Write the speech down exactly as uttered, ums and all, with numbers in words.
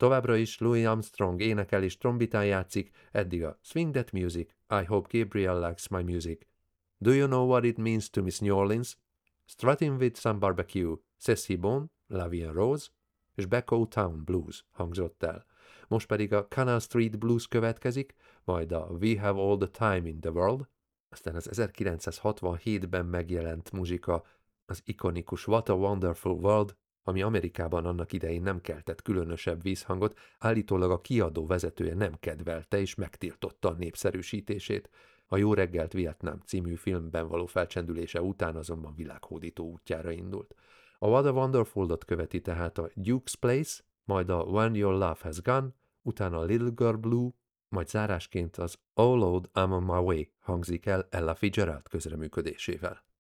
Továbbra is Louis Armstrong énekel és trombitán játszik, eddig a Swing That Music, I Hope Gabriel Likes My Music, Do You Know What It Means to Miss New Orleans, Strutting with Some Barbecue, Sassy Bone, La Vie en Rose és Backo Town Blues hangzott el. Most pedig a Canal Street Blues következik, majd a We Have All the Time in the World, aztán az ezerkilencszázhatvanhétben megjelent muzsika, az ikonikus What a Wonderful World, ami Amerikában annak idején nem keltett különösebb vízhangot, állítólag a kiadó vezetője nem kedvelte és megtiltotta a népszerűsítését. A Jó reggelt Vietnám című filmben való felcsendülése után azonban világhódító útjára indult. A What a Wonderful-ot követi tehát a Duke's Place, majd a When Your Love Has Gone, utána a Little Girl Blue, majd zárásként az Oh Lord, I'm on my way hangzik el Ella Fitzgerald közreműködésével.